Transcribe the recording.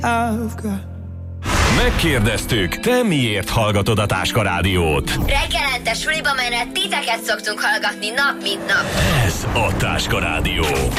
I've got. Megkérdeztük, te miért hallgatod a Táska Rádiót? Reggelente suliba menet titeket szoktunk hallgatni nap mint nap. Ez a Táska Rádió.